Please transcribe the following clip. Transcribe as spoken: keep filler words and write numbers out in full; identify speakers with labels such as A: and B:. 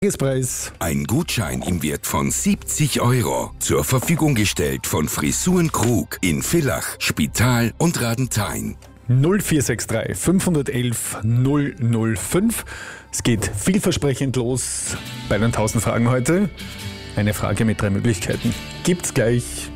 A: Preis.
B: Ein Gutschein im Wert von siebzig Euro. Zur Verfügung gestellt von Frisuren Krug in Villach, Spital und Radenthein.
A: null vier sechs drei fünf eins eins null null fünf. Es geht vielversprechend los bei den tausend Fragen heute. Eine Frage mit drei Möglichkeiten. Gibt's gleich